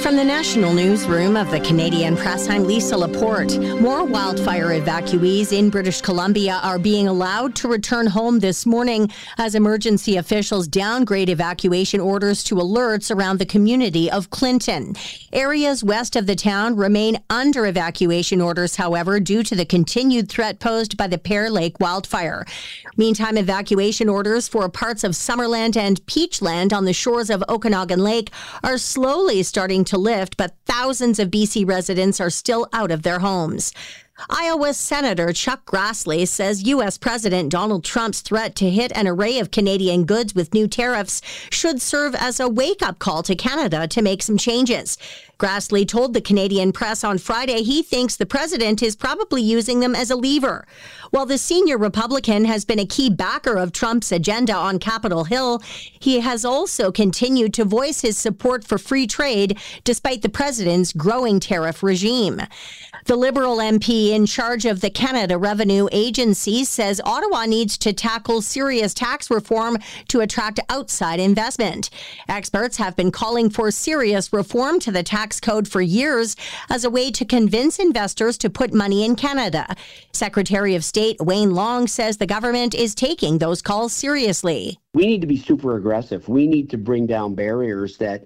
From the National Newsroom of the Canadian Press, I'm Lisa Laporte. More wildfire evacuees in British Columbia are being allowed to return home this morning as emergency officials downgrade evacuation orders to alerts around the community of Clinton. Areas west of the town remain under evacuation orders, however, due to the continued threat posed by the Pear Lake wildfire. Meantime, evacuation orders for parts of Summerland and Peachland on the shores of Okanagan Lake are slowly starting to lift, but thousands of BC residents are still out of their homes. Iowa Senator Chuck Grassley says U.S. President Donald Trump's threat to hit an array of Canadian goods with new tariffs should serve as a wake-up call to Canada to make some changes. Grassley told the Canadian Press on Friday he thinks the president is probably using them as a lever. While the senior Republican has been a key backer of Trump's agenda on Capitol Hill, he has also continued to voice his support for free trade despite the president's growing tariff regime. The Liberal MP in charge of the Canada Revenue Agency says Ottawa needs to tackle serious tax reform to attract outside investment. Experts have been calling for serious reform to the tax code for years as a way to convince investors to put money in Canada. Secretary of State Wayne Long says the government is taking those calls seriously. We need to be super aggressive. We need to bring down barriers that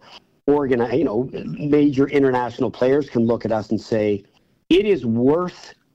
major international players can look at us and say, it is more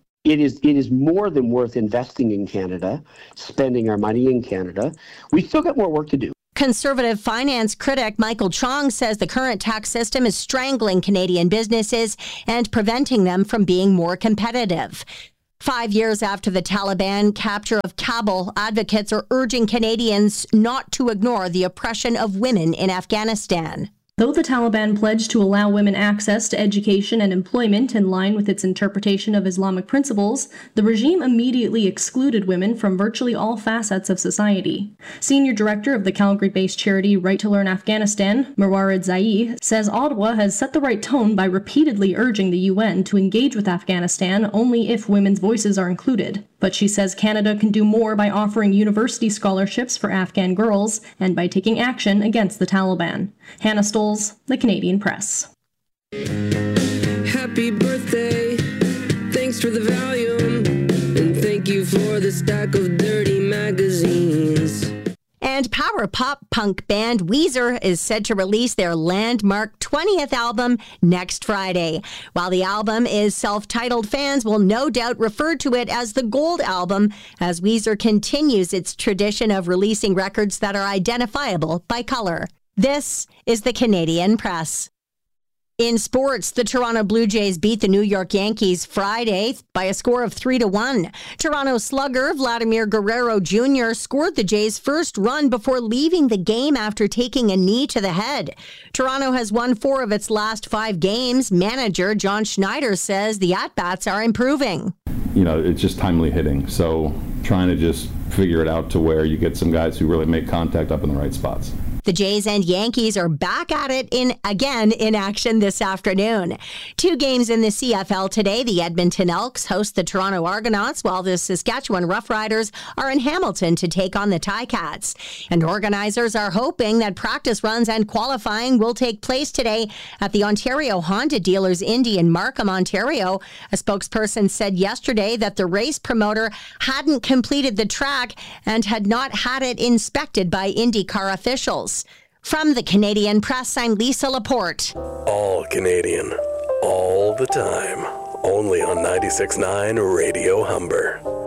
than worth investing in Canada, spending our money in Canada. We still got more work to do. Conservative finance critic Michael Chong says the current tax system is strangling Canadian businesses and preventing them from being more competitive. 5 years after the Taliban capture of Kabul, advocates are urging Canadians not to ignore the oppression of women in Afghanistan. Though the Taliban pledged to allow women access to education and employment in line with its interpretation of Islamic principles, the regime immediately excluded women from virtually all facets of society. Senior director of the Calgary-based charity Right to Learn Afghanistan, Marwarid Zai, says Ottawa has set the right tone by repeatedly urging the UN to engage with Afghanistan only if women's voices are included. But she says Canada can do more by offering university scholarships for Afghan girls and by taking action against the Taliban. Hannah Stoles, The Canadian Press. Happy birthday, thanks for the Valium, and thank you for the stack of dirty magazines. And power pop punk band Weezer is set to release their landmark 20th album next Friday. While the album is self-titled, fans will no doubt refer to it as the Gold Album as Weezer continues its tradition of releasing records that are identifiable by color. This is the Canadian Press. In sports, the Toronto Blue Jays beat the New York Yankees Friday by a score of 3-1. Toronto slugger Vladimir Guerrero Jr. scored the Jays' first run before leaving the game after taking a knee to the head. Toronto has won 4 of its last 5 games. Manager John Schneider says the at-bats are improving. It's just timely hitting. So trying to just figure it out to where you get some guys who really make contact up in the right spots. The Jays and Yankees are back at it in action this afternoon. 2 games in the CFL today. The Edmonton Elks host the Toronto Argonauts, while the Saskatchewan Roughriders are in Hamilton to take on the Ticats. And organizers are hoping that practice runs and qualifying will take place today at the Ontario Honda Dealers Indy in Markham, Ontario. A spokesperson said yesterday that the race promoter hadn't completed the track and had not had it inspected by IndyCar officials. From the Canadian Press, I'm Lisa Laporte. All Canadian, all the time. Only on 96.9 Radio Humber.